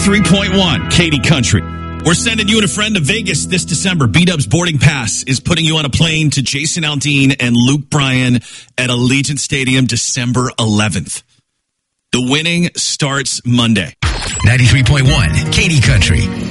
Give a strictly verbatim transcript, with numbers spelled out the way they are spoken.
ninety-three point one, Katy Country. We're sending you and a friend to Vegas this December. B-Dub's Boarding Pass is putting you on a plane to Jason Aldean and Luke Bryan at Allegiant Stadium December eleventh. The winning starts Monday. ninety-three point one, Katy Country.